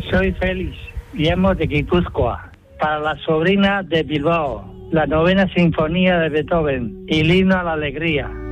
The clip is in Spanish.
Soy Félix, llamo de Guipúzcoa, para la sobrina de Bilbao, la 9ª Sinfonía de Beethoven y el himno a la alegría.